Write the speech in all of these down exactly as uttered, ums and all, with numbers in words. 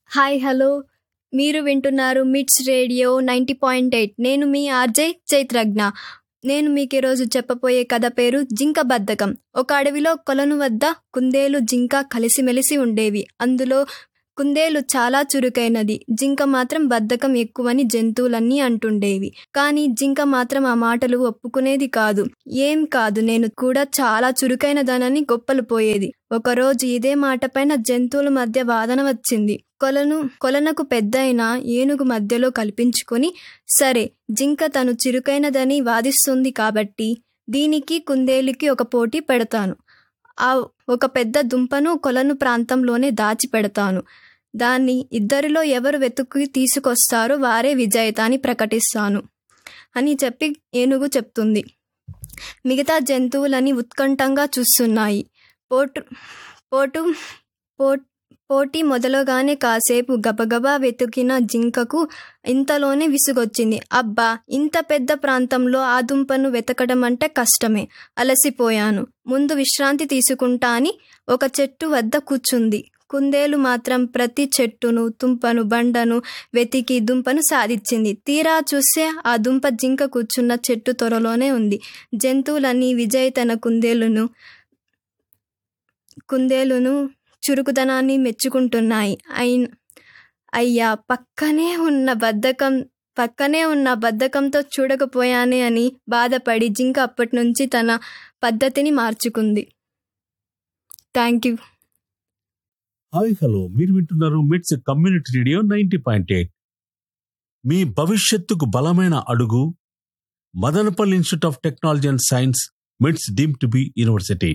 Hi hello మీరు వింటున్నారు మిట్స్ రేడియో నైంటీ పాయింట్ ఎయిట్. నేను మీ ఆర్జే చైత్రజ్ఞ. నేను మీకు ఈరోజు చెప్పబోయే కథ పేరు జింక బద్ధకం. ఒక అడవిలో కొలను వద్ద కుందేలు జింక కలిసిమెలిసి ఉండేవి. అందులో కుందేలు చాలా చురుకైనది, జింక మాత్రం బద్ధకం ఎక్కువని జంతువులన్నీ అంటుండేవి. కానీ జింక మాత్రం ఆ మాటలు ఒప్పుకునేది కాదు. ఏం కాదు, నేను కూడా చాలా చురుకైనదనని గొప్పలు పోయేది. ఒకరోజు ఇదే మాట పైన జంతువుల మధ్య వాదన వచ్చింది. కొలను కొలనకు పెద్దయిన ఏనుగు మధ్యలో కల్పించుకొని, సరే జింక తను చురుకైనదని వాదిస్తుంది కాబట్టి దీనికి కుందేలుకి ఒక పోటీ పెడతాను. ఆ ఒక పెద్ద దుంపను కొలను ప్రాంతంలోనే దాచి పెడతాను. దాన్ని ఇద్దరిలో ఎవరు వెతుక్కి తీసుకొస్తారో వారే విజేత అని ప్రకటిస్తాను అని చెప్పి ఏనుగు చెప్తుంది. మిగతా జంతువులని ఉత్కంఠంగా చూస్తున్నాయి. పోటు పోటు పోట్ పోటీ మొదలుగానే కాసేపు గబగబా వెతికిన జింకకు ఇంతలోనే విసుగొచ్చింది. అబ్బా, ఇంత పెద్ద ప్రాంతంలో ఆ దుంపను వెతకడం అంటే కష్టమే, అలసిపోయాను, ముందు విశ్రాంతి తీసుకుంటా అని ఒక చెట్టు వద్ద కూర్చుంది. కుందేలు మాత్రం ప్రతి చెట్టును, తుంపను, బండను వెతికి దుంపను సాధించింది. తీరా చూస్తే ఆ దుంప జింక కూర్చున్న చెట్టు త్వరలోనే ఉంది. జంతువులన్నీ విజేతన కుందేలును కుందేలును చురుకుదనాన్ని మెచ్చుకుంటున్నాయి. అయిన అయ్యా పక్కనే ఉన్న బద్ధకం పక్కనే ఉన్న బద్ధకంతో చూడకపోయానే అని బాధపడి జింక అప్పటి నుంచి తన పద్ధతిని మార్చుకుంది. Thank you. హాయ్ హలో మీరు వింటున్నారు మిట్స్ community radio ninety point eight. మీ భవిష్యత్తుకు బలమైన అడుగు Madanapalle institute of technology and science, మిట్స్ డీమ్ టు బి యూనివర్సిటీ.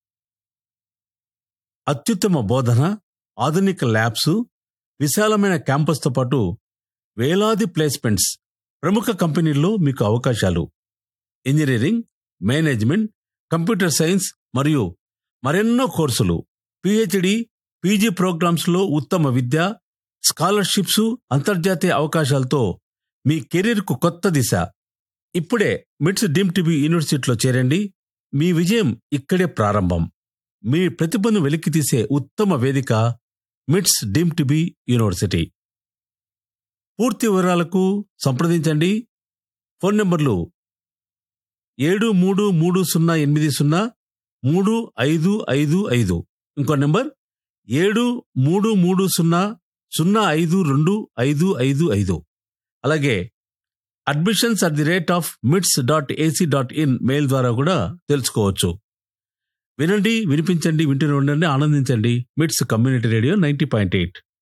అత్యుత్తమ బోధన, ఆధునిక ల్యాబ్స్, విశాలమైన క్యాంపస్తో పాటు వేలాది ప్లేస్మెంట్స్, ప్రముఖ కంపెనీల్లో మీకు అవకాశాలు. ఇంజనీరింగ్, మేనేజ్మెంట్, కంప్యూటర్ సైన్స్ మరియు మరెన్నో కోర్సులు, పిహెచ్డి, పీజీ ప్రోగ్రామ్స్లో ఉత్తమ విద్య, స్కాలర్షిప్స్, అంతర్జాతీయ అవకాశాలతో మీ కెరీర్కు కొత్త దిశ. ఇప్పుడే మిట్స్ డీమ్ టు బి యూనివర్సిటీలో చేరండి. మీ విజయం ఇక్కడే ప్రారంభం. మీ ప్రతిభను వెలికితీసే ఉత్తమ వేదిక మిట్స్ డీమ్ టు బి యూనివర్సిటీ. పూర్తి వివరాలకు సంప్రదించండి. ఫోన్ నంబర్లు ఏడు మూడు మూడు సున్నా ఎనిమిది సున్నా మూడు ఐదు ఐదు ఐదు, ఇంకో నెంబర్ ఏడు మూడు మూడు సున్నా సున్నా ఐదు రెండు ఐదు ఐదు ఐదు. అలాగే admissions at the rate of మిట్స్ dot AC dot in mail ద్వారా కూడా తెలుసుకోవచ్చు. వినండి, వినిపించండి, వింటూనే ఉండండి, ఆనందించండి. మిట్స్ community radio ninety point eight.